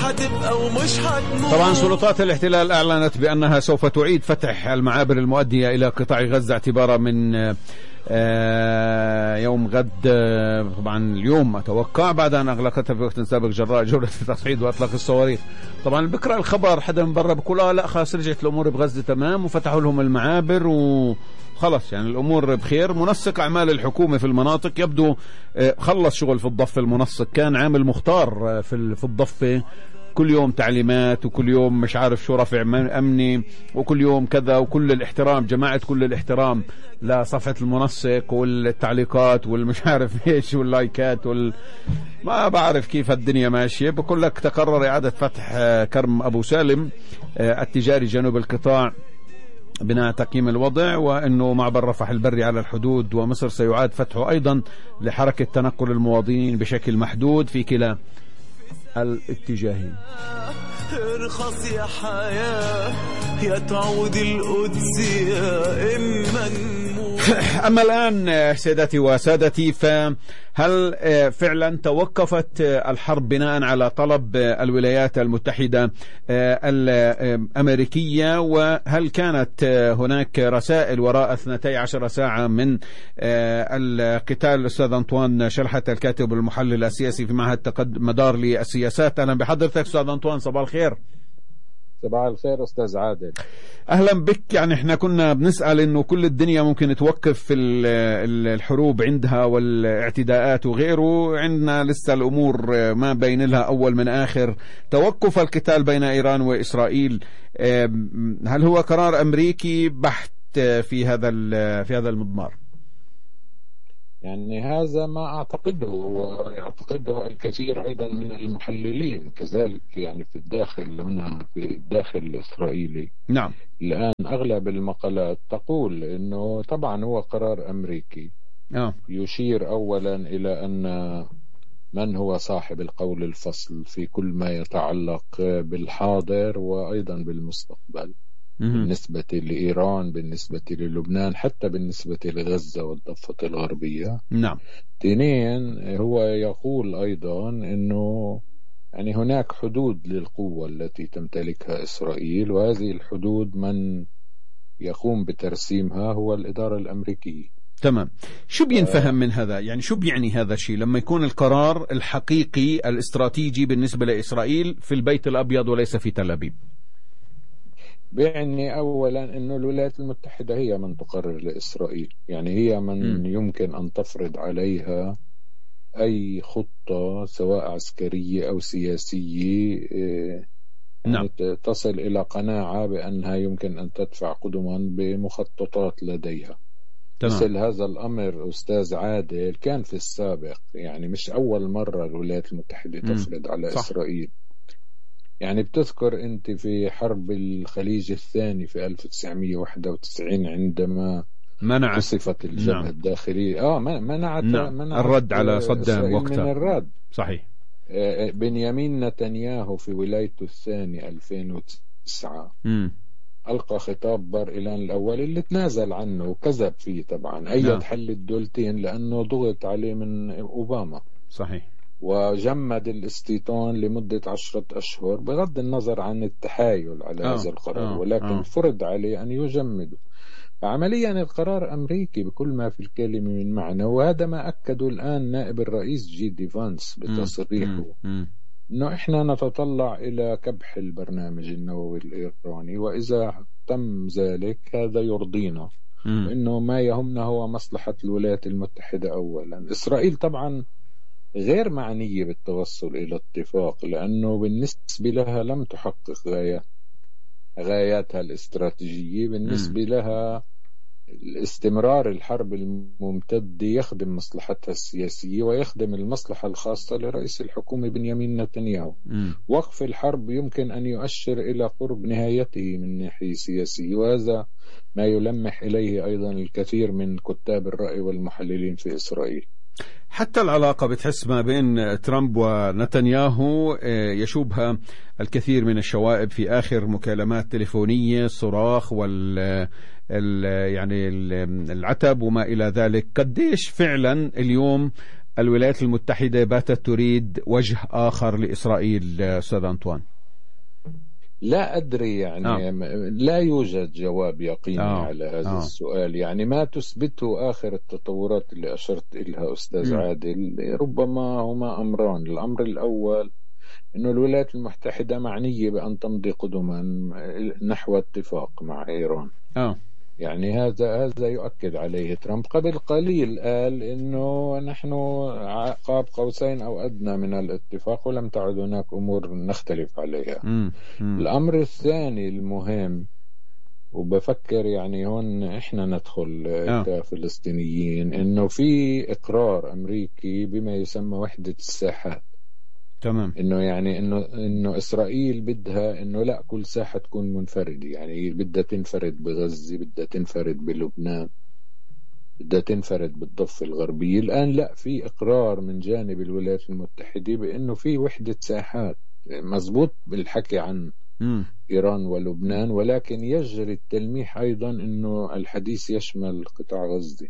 حتبقى ومش هتموت. طبعا سلطات الاحتلال أعلنت بأنها سوف تعيد فتح المعابر المؤدية إلى قطاع غزة اعتبارا من يوم غد، طبعا اليوم أتوقع، بعد أن أغلقتها في وقت سابق جراء جولة التصعيد وأطلاق الصواريخ. طبعا بكرة الخبر حدا من برا بقول لا خلاص رجعت الأمور بغزة تمام وفتحوا لهم المعابر وخلص، يعني الأمور بخير. منسق أعمال الحكومة في المناطق يبدو خلص شغل في الضفة. المنسق كان عامل مختار في الضفة، كل يوم تعليمات وكل يوم مش عارف شو رفع أمني وكل يوم كذا، وكل الاحترام جماعة، كل الاحترام لصفحة المنسق والتعليقات والمش عارف ايش واللايكات ما بعرف كيف الدنيا ماشية. بقول لك تقرر إعادة فتح كرم أبو سالم التجاري جنوب القطاع بناء تقييم الوضع، وأنه معبر رفح البري على الحدود ومصر سيعاد فتحه أيضا لحركة تنقل المواطنين بشكل محدود في كلا الاتجاهين. ارخص يا حياة يا تعود القدس يا إما نموت. أما الآن سيداتي وسادتي، فهل فعلا توقفت الحرب بناء على طلب الولايات المتحدة الأمريكية؟ وهل كانت هناك رسائل وراء 12 ساعة من القتال؟ الأستاذ أنطوان شلحت الكاتب والمحلل السياسي في معهد مدار للسياسات، أهلا بحضرتك أستاذ أنطوان، صباح الخير. صباح الخير أستاذ عادل. أهلا بك. يعني احنا كنا بنسأل إنه كل الدنيا ممكن توقف في الحروب عندها والاعتداءات وغيره، عندنا لسه الأمور ما بين لها أول من آخر. توقف القتال بين إيران وإسرائيل هل هو قرار أمريكي بحت في هذا المضمار؟ يعني هذا ما أعتقده، ويعتقده الكثير أيضا من المحللين كذلك، يعني في الداخل هنا في الداخل الإسرائيلي. نعم. الآن أغلب المقالات تقول أنه طبعا هو قرار أمريكي يشير أولا إلى أن من هو صاحب القول الفصل في كل ما يتعلق بالحاضر وأيضا بالمستقبل، بالنسبة لإيران، بالنسبة للبنان، حتى بالنسبة لغزة والضفة الغربية. نعم. اثنين، هو يقول أيضا أنه يعني هناك حدود للقوة التي تمتلكها إسرائيل، وهذه الحدود من يقوم بترسيمها هو الإدارة الأمريكية. تمام. شو بينفهم من هذا؟ يعني شو بيعني هذا الشيء لما يكون القرار الحقيقي الاستراتيجي بالنسبة لإسرائيل في البيت الأبيض وليس في تل أبيب؟ بيعني أولا أنه الولايات المتحدة هي من تقرر لإسرائيل، يعني هي من يمكن أن تفرض عليها أي خطة سواء عسكرية أو سياسية يعني تصل إلى قناعة بأنها يمكن أن تدفع قدما بمخططات لديها. مثل هذا الأمر أستاذ عادل كان في السابق، يعني مش أول مرة الولايات المتحدة تفرض على إسرائيل. يعني بتذكر أنت في حرب الخليج الثاني في 1991 عندما قصفت الجبهة الداخلية منعت الرد على صدام وقتها من الرد. صحيح. بنيامين نتنياهو في ولايته الثاني 2009 ألقى خطاب بار إيلان الأول اللي تنازل عنه وكذب فيه طبعا، أيد حل الدولتين لأنه ضغط عليه من أوباما. صحيح. وجمد الاستيطان لمدة 10 أشهر بغض النظر عن التحايل على هذا القرار، ولكن فرض عليه أن يجمده. عمليا القرار أمريكي بكل ما في الكلمة من معنى، وهذا ما أكده الآن نائب الرئيس جي دي فانس بتصريحه أنه إحنا نتطلع إلى كبح البرنامج النووي الإيراني، وإذا تم ذلك هذا يرضينا، إنه ما يهمنا هو مصلحة الولايات المتحدة أولا. إسرائيل طبعا غير معنية بالتوصل إلى اتفاق، لأنه بالنسبة لها لم تحقق غاياتها الاستراتيجية. بالنسبة لها الاستمرار الحرب الممتدة يخدم مصلحتها السياسية ويخدم المصلحة الخاصة لرئيس الحكومة بنيامين نتنياهو. وقف الحرب يمكن أن يؤشر إلى قرب نهايته من ناحية سياسية، وهذا ما يلمح إليه أيضا الكثير من كتاب الرأي والمحللين في إسرائيل. حتى العلاقة بتحس ما بين ترامب ونتنياهو يشوبها الكثير من الشوائب في آخر مكالمات تليفونية، الصراخ يعني العتب وما إلى ذلك. قديش فعلا اليوم الولايات المتحدة باتت تريد وجه آخر لإسرائيل أستاذ أنطوان؟ لا أدري يعني لا يوجد جواب يقيني على هذا السؤال. يعني ما تثبته آخر التطورات اللي أشرت إليها أستاذ عادل ربما هما أمران. الأمر الأول إنه الولايات المتحدة معنية بأن تمضي قدما نحو اتفاق مع إيران. يعني هذا يؤكد عليه ترامب. قبل قليل قال إنه نحن قاب قوسين أو أدنى من الاتفاق ولم تعد هناك أمور نختلف عليها. الأمر الثاني المهم، وبفكر يعني هون إحنا ندخل كفلسطينيين، إنه في إقرار أمريكي بما يسمى وحدة الساحات. تمام. انه يعني انه اسرائيل بدها انه لا كل ساحه تكون منفرده. يعني بدها تنفرد بغزه، بدها تنفرد بلبنان، بدها تنفرد بالضفه الغربيه. الان لا، في اقرار من جانب الولايات المتحده بانه في وحده ساحات. مزبوط بالحكي عن ايران ولبنان، ولكن يجري التلميح ايضا انه الحديث يشمل قطاع غزه.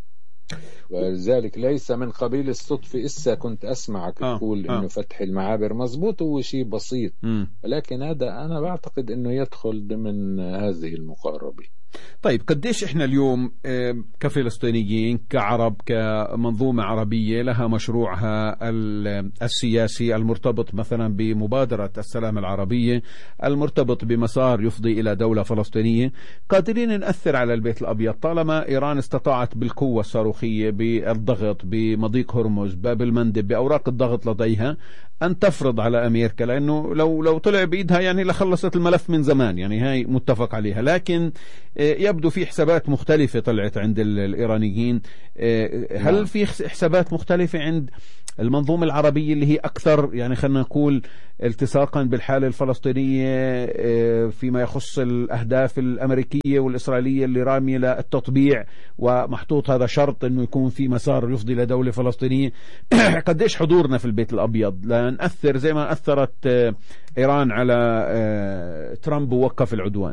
ولذلك ليس من قبيل الصدفة. إسا كنت أسمعك تقول إنه فتح المعابر مزبوط، هو شيء بسيط، ولكن هذا أنا بعتقد إنه يدخل ضمن هذه المقاربة. طيب، قديش إحنا اليوم كفلسطينيين كعرب كمنظومة عربية لها مشروعها السياسي المرتبط مثلا بمبادرة السلام العربية، المرتبط بمسار يفضي إلى دولة فلسطينية، قادرين نأثر على البيت الأبيض طالما إيران استطاعت بالقوة الصاروخية، بالضغط، بمضيق هرمز، باب المندب، بأوراق الضغط لديها أن تفرض على أمريكا؟ لأنه لو طلع بإيدها يعني لخلصت الملف من زمان، يعني هاي متفق عليها. لكن يبدو في حسابات مختلفة طلعت عند الإيرانيين. هل في حسابات مختلفة عند المنظومة العربية اللي هي أكثر يعني خلينا نقول التصاقا بالحالة الفلسطينية فيما يخص الأهداف الأمريكية والإسرائيلية اللي رامية للتطبيع ومحطوط هذا شرط أنه يكون في مسار يفضي لدولة فلسطينية؟ قديش حضورنا في البيت الأبيض لنأثر زي ما أثرت إيران على ترامب ووقف العدوان؟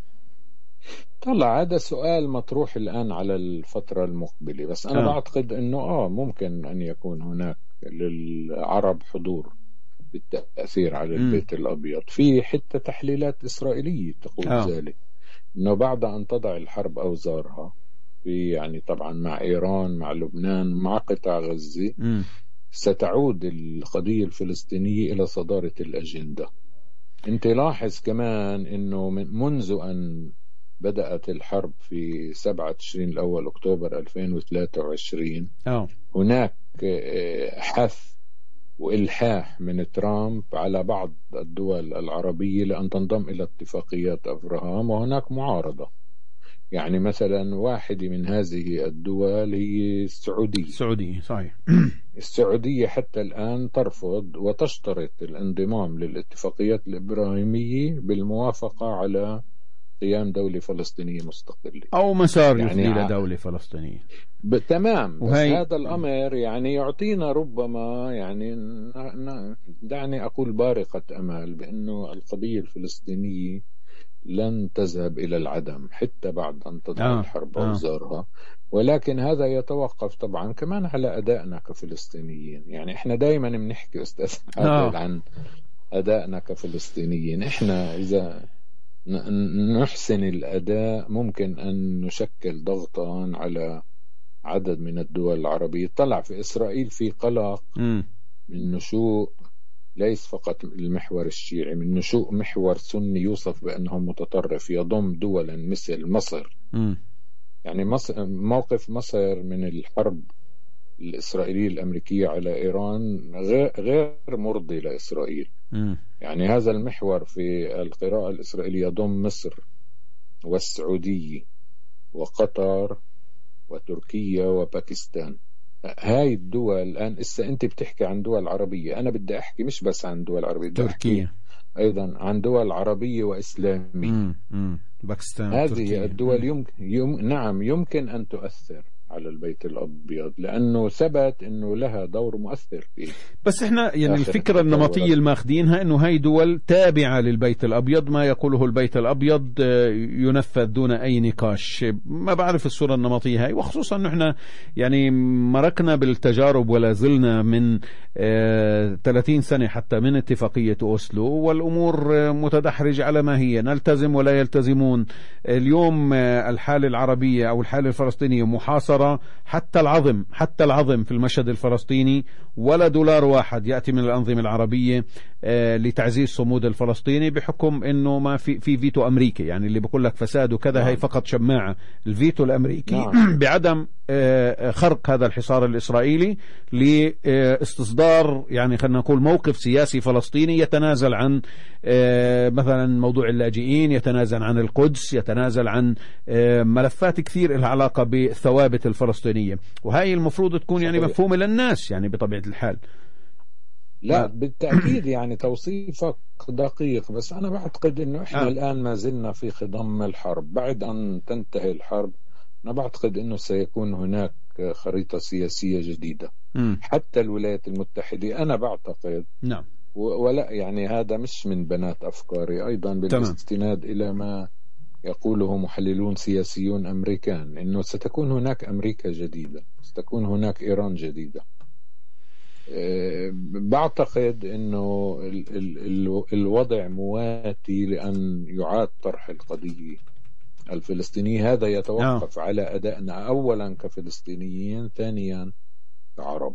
طلع هذا سؤال مطروح الآن على الفترة المقبلة، بس أنا بعتقد أنه ممكن أن يكون هناك للعرب حضور بالتأثير على البيت الأبيض. في حتى تحليلات إسرائيلية تقول ذلك، أنه بعد أن تضع الحرب أوزارها في يعني طبعا مع إيران، مع لبنان، مع قطاع غزة، ستعود القضية الفلسطينية إلى صدارة الأجندة. أنت لاحظ كمان أنه منذ أن بدأت الحرب في 7 تشرين الأول أكتوبر 2023 هناك حث وإلحاح من ترامب على بعض الدول العربية لأن تنضم إلى اتفاقيات أبراهام، وهناك معارضة. يعني مثلا واحدة من هذه الدول هي السعودية. صحيح. السعودية حتى الآن ترفض وتشترط الانضمام للاتفاقيات الإبراهيمية بالموافقة على قيام دولة فلسطينية مستقلة أو مسار يفضي إلى دولة فلسطينية. تمام. بس هذا الأمر يعني يعطينا ربما يعني دعني أقول بارقة أمل بأنه القضية الفلسطينية لن تذهب إلى العدم حتى بعد أن تضع الحرب أوزارها. ولكن هذا يتوقف طبعا كمان على أدائنا كفلسطينيين. يعني إحنا دايما بنحكي أستاذ عادل عن أدائنا كفلسطينيين. إحنا إذا نحسن الأداء ممكن أن نشكل ضغطا على عدد من الدول العربية. طلع في إسرائيل في قلق من نشوء ليس فقط المحور الشيعي، من نشوء محور سني يوصف بأنه متطرف يضم دولا مثل مصر. يعني مصر، موقف مصر من الحرب الإسرائيلية الأمريكية على إيران غير مرضي لإسرائيل. يعني هذا المحور في القراءة الإسرائيلية يضم مصر والسعودية وقطر وتركيا وباكستان. هاي الدول الآن أنت بتحكي عن دول عربية، أنا بدي أحكي مش بس عن دول عربية، تركيا أيضا عن دول عربية وإسلامية. باكستان هذه تركيا. الدول يمكن أن تؤثر على البيت الأبيض، لأنه ثبت أنه لها دور مؤثر فيه. بس إحنا يعني الفكرة النمطية اللي ماخدينها أنه هاي دول تابعة للبيت الأبيض، ما يقوله البيت الأبيض ينفذ دون أي نقاش. ما بعرف الصورة النمطية هاي، وخصوصا أنه إحنا يعني مركنا بالتجارب ولا زلنا من 30 سنة حتى من اتفاقية أوسلو، والأمور متدحرجة على ما هي، نلتزم ولا يلتزمون. اليوم الحالة العربية أو الحالة الفلسطينية محاصرة حتى العظم في المشهد الفلسطيني، ولا دولار واحد يأتي من الأنظمة العربية لتعزيز صمود الفلسطيني، بحكم انه ما في فيتو امريكي. يعني اللي بقول لك فساد وكذا هي فقط شماعة. الفيتو الامريكي بعدم خرق هذا الحصار الاسرائيلي لاستصدار يعني خلينا نقول موقف سياسي فلسطيني يتنازل عن مثلا موضوع اللاجئين، يتنازل عن القدس، يتنازل عن ملفات كثير لها علاقة بالثوابت الفلسطينية، وهي المفروض تكون يعني مفهومة للناس يعني بطبيعة الحال. لا بالتأكيد يعني توصيفك دقيق، بس أنا بعتقد أنه إحنا الآن ما زلنا في خضم الحرب. بعد أن تنتهي الحرب أنا بعتقد أنه سيكون هناك خريطة سياسية جديدة. حتى الولايات المتحدة أنا بعتقد نعم، ولا يعني هذا مش من بنات أفكاري، أيضا بالاستناد إلى ما يقوله محللون سياسيون أمريكان، أنه ستكون هناك أمريكا جديدة، ستكون هناك إيران جديدة. بعتقد أنه الوضع مواتي لأن يعاد طرح القضية الفلسطينية. هذا يتوقف على أدائنا أولا كفلسطينيين، ثانيا كعرب.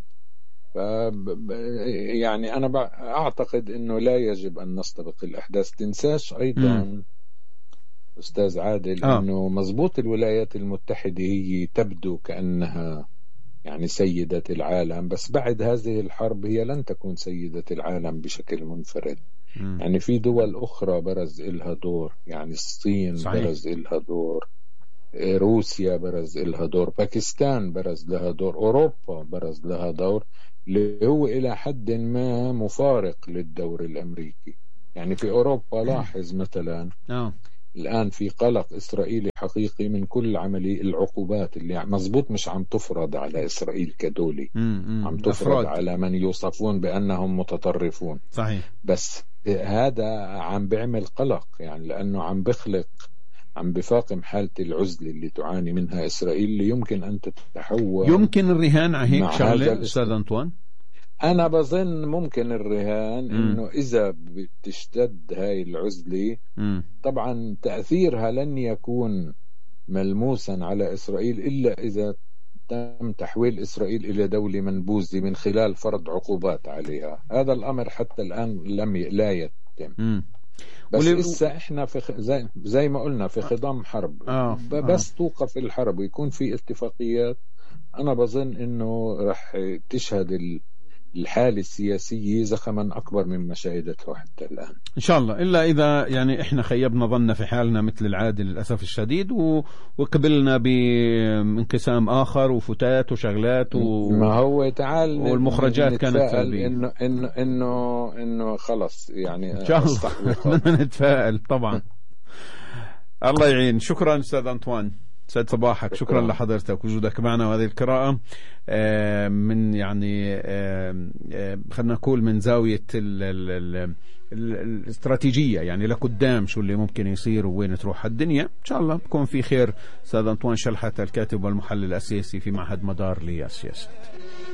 يعني أنا أعتقد أنه لا يجب أن نستبق الأحداث. تنساش أيضا أستاذ عادل أنه مزبوط الولايات المتحدة هي تبدو كأنها يعني سيدة العالم، بس بعد هذه الحرب هي لن تكون سيدة العالم بشكل منفرد. يعني في دول أخرى برز إلها دور، يعني الصين صحيح. برز إلها دور، روسيا برز إلها دور، باكستان برز لها دور، أوروبا برز لها دور اللي هو إلى حد ما مفارق للدور الأمريكي. يعني في أوروبا لاحظ مثلا الآن في قلق إسرائيلي حقيقي من كل عملية العقوبات اللي مزبوط مش عم تفرض على إسرائيل كدولة، عم تفرض أفراد على من يوصفون بأنهم متطرفون. صحيح. بس هذا عم بيعمل قلق، يعني لأنه عم بفاقم حالة العزلة اللي تعاني منها إسرائيل، اللي يمكن أن تتحول. يمكن الرهان على هيك شغلة أستاذ أنطوان؟ أنا بظن ممكن الرهان إنه إذا بتشتد هاي العزلة طبعا تأثيرها لن يكون ملموسا على إسرائيل إلا إذا تم تحويل إسرائيل إلى دولة منبوذة من خلال فرض عقوبات عليها. هذا الأمر حتى الآن لا يتم. بس لسه إحنا في زي ما قلنا في خضم حرب. بس توقف الحرب ويكون في اتفاقيات، أنا بظن إنه رح تشهد الحالة السياسية زخما أكبر مما شهدته حتى الآن إن شاء الله، إلا إذا يعني إحنا خيبنا ظننا في حالنا مثل العادة للأسف الشديد وقبلنا بانقسام آخر وفتات وشغلات ما هو تعال والمخرجات كانت سلبية. إنه خلص يعني إن شاء الله بدنا نتفائل طبعا. الله يعين. شكرا أستاذ أنطوان، سعد صباحك. شكرا لحضرتك وجودك معنا. وهذه القراءة من يعني خلنا نقول من زاوية الاستراتيجية، يعني لقدام شو اللي ممكن يصير ووين تروح الدنيا. إن شاء الله بكون في خير. أستاذ أنطوان شلحت الكاتب والمحلل السياسي في معهد مدار للسياسات.